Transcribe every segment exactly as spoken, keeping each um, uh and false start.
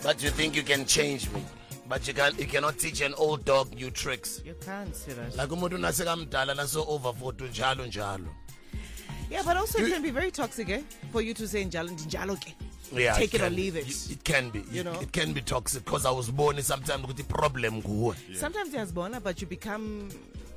But you think you can change me. But you can you cannot teach an old dog new tricks. You can't, serious. Like umuntu nasekamdala naso over forty njalo njalo. Yeah, but also you, it can be very toxic, eh? For you to say njalo njalo ke. Yeah, take it, it or be. leave it. It can be. You know, it can be toxic because I was born sometimes with the problem. Yeah. Sometimes you was born, but you become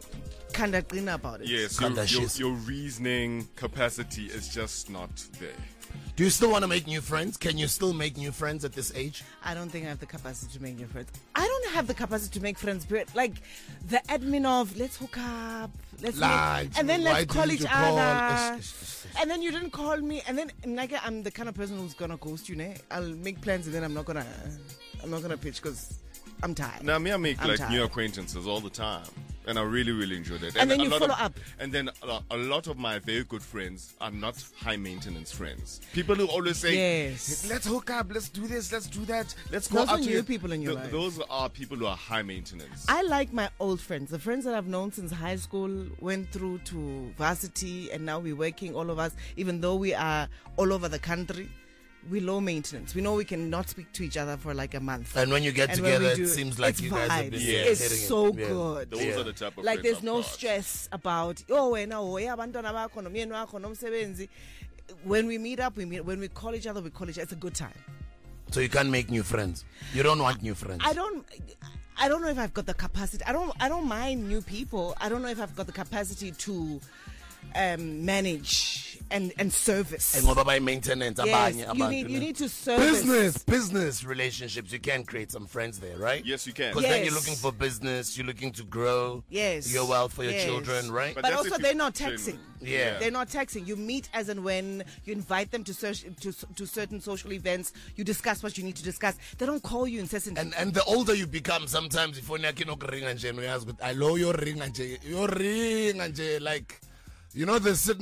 kind of clean about it. Yes, your, your, your reasoning capacity is just not there. Do you still want to make new friends? Can you still make new friends at this age? I don't think I have the capacity to make new friends. I don't have the capacity to make friends, but like the admin of let's hook up, let's like, make, and then let's call each call? other. And then you didn't call me, and then like I'm the kind of person who's gonna ghost you. Né? I'll make plans and then I'm not gonna, I'm not gonna pitch because I'm tired. Now me, I make I'm like tired. new acquaintances all the time. And I really, really enjoy that. And, and then a you lot follow of, up. And then a, a lot of my very good friends are not high maintenance friends. People who always say, yes. let's hook up, let's do this, let's do that, let's go Those out are to new it. people in your Th- life. Those are people who are high maintenance. I like my old friends, the friends that I've known since high school, went through to varsity, and now we're working, all of us, even though we are all over the country. We're low maintenance. We know we cannot speak to each other for like a month. And when you get and together, do, it seems like it's you guys vibes. are busy. Yeah. It's hitting so it. Yeah. good. Those yeah. are the type of Like friends there's no I've got. stress about oh wena oh yeah abantwana bakho nomyeni wakho nomsebenzi. When we meet up, we meet. When we call each other, we call each other. It's a good time. So you can't make new friends. You don't want new friends. I don't. I don't know if I've got the capacity. I don't. I don't mind new people. I don't know if I've got the capacity to um, manage and and service. And what about maintenance? Yes, Abanye, you abantu, need you know. need to service business, business relationships. You can create some friends there, right? Yes, you can. Because Yes. then you're looking for business. You're looking to grow. Yes. Your wealth for your Yes. children, right? But But that's also, if you they're not genuine. taxing. Yeah. They're not taxing. You meet as and when you invite them to search, to to certain social events. You discuss what you need to discuss. They don't call you incessantly. And and the older you become, sometimes if you're not ring and I know your ring and your ring and like, you know, the